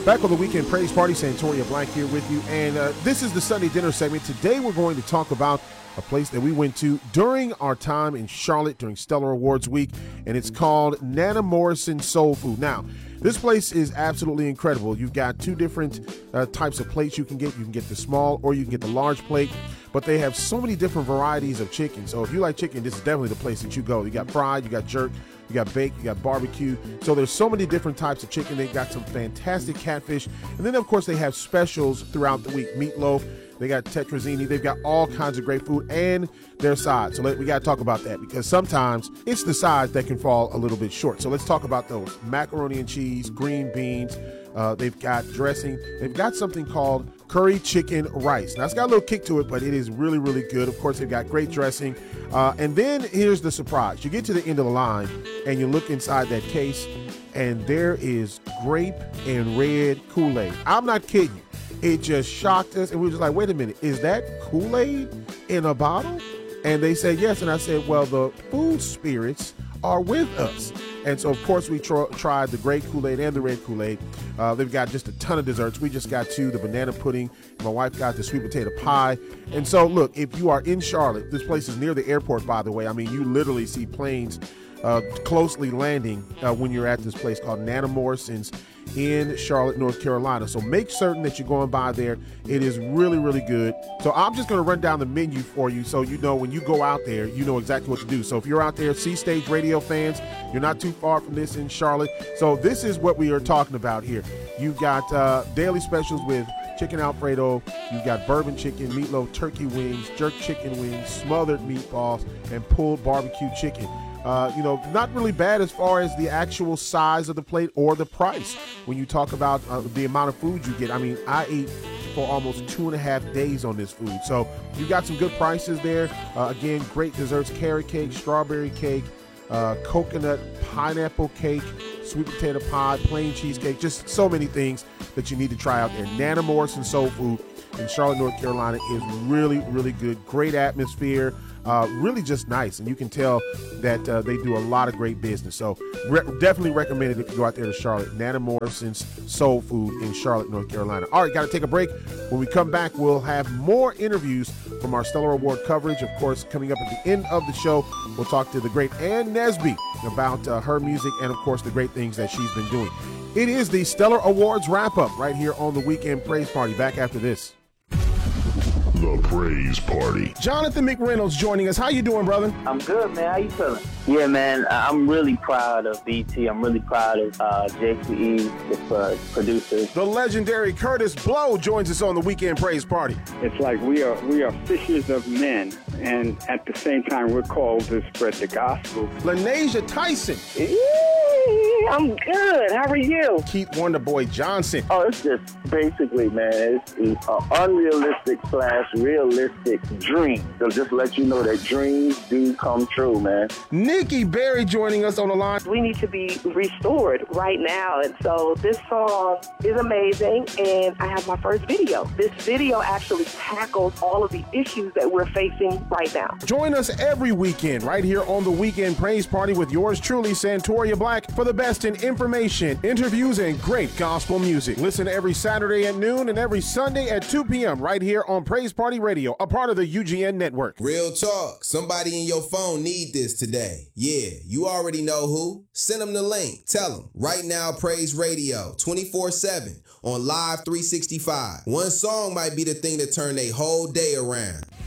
Back on the Weekend Praise Party, Santoria Black here with you. And this is the Sunday Dinner segment. Today we're going to talk about a place that we went to during our time in Charlotte during Stellar Awards Week, and it's called Nana Morrison Soul Food. Now, this place is absolutely incredible. You've got two different types of plates you can get. You can get the small or you can get the large plate, but they have so many different varieties of chicken. So if you like chicken, this is definitely the place that you go. You got fried, you got jerk, you got baked, you got barbecue. So there's so many different types of chicken. They've got some fantastic catfish. And then, of course, they have specials throughout the week. Meatloaf, they got tetrazzini, they've got all kinds of great food and their sides. So we got to talk about that because sometimes it's the sides that can fall a little bit short. So let's talk about those. Macaroni and cheese, green beans. They've got dressing. They've got something called curry chicken rice. Now, it's got a little kick to it, but it is really, really good. Of course, they've got great dressing. And then here's the surprise. You get to the end of the line and you look inside that case and there is grape and red Kool-Aid. I'm not kidding you. It just shocked us, and we were just like, wait a minute, is that Kool-Aid in a bottle? And they said yes, and I said, well, the food spirits are with us. And so, of course, we tried the grape Kool-Aid and the red Kool-Aid. They've got just a ton of desserts. We just got the banana pudding. My wife got the sweet potato pie. And so, look, if you are in Charlotte, this place is near the airport, by the way. I mean, you literally see planes closely landing when you're at this place called Nana Morrison's in Charlotte, North Carolina. So make certain that you're going by there. It is really, really good. So I'm just going to run down the menu for you so you know when you go out there, you know exactly what to do. So if you're out there, C-Stage Radio fans, you're not too far from this in Charlotte. So this is what we are talking about here. You've got daily specials with chicken Alfredo, you've got bourbon chicken, meatloaf, turkey wings, jerk chicken wings, smothered meatballs, and pulled barbecue chicken. Not really bad as far as the actual size of the plate or the price. When you talk about the amount of food you get, I mean, I ate for almost 2.5 days on this food. So you got some good prices there. Again, great desserts, carrot cake, strawberry cake, coconut, pineapple cake, sweet potato pie, plain cheesecake, just so many things that you need to try out there. Nana Morrison Soul Food in Charlotte, North Carolina is really, really good. Great atmosphere. Really just nice, and you can tell that they do a lot of great business. So definitely recommend it if you go out there to Charlotte. Nana Morrison's Soul Food in Charlotte, North Carolina. All right, got to take a break. When we come back, we'll have more interviews from our Stellar Award coverage. Of course, coming up at the end of the show, we'll talk to the great Ann Nesby about her music and, of course, the great things that she's been doing. It is the Stellar Awards wrap-up right here on the Weekend Praise Party. Back after this. The Praise Party. Jonathan McReynolds joining us. How you doing, brother? I'm good, man. How you feeling? Yeah, man. I'm really proud of BT. I'm really proud of JCE, the producers. The legendary Curtis Blow joins us on the Weekend Praise Party. It's like we are fishers of men, and at the same time, we're called to spread the gospel. LaNasia Tyson. I'm good. How are you? Keith Wonderboy Johnson. Oh, it's just basically, man, it's an unrealistic / realistic dream. So just let you know that dreams do come true, man. Nikki Berry joining us on the line. We need to be restored right now. And so this song is amazing. And I have my first video. This video actually tackles all of the issues that we're facing right now. Join us every weekend right here on the Weekend Praise Party with yours truly, Santoria Black, for the best in information, interviews, and great gospel music. Listen every Saturday at noon and every Sunday at 2 p.m. right here on Praise Party Radio, a part of the UGN network. Real talk. Somebody in your phone need this today. Yeah, you already know who. Send them the link. Tell them. Right now, Praise Radio, 24/7 on Live 365. One song might be the thing that turn their whole day around.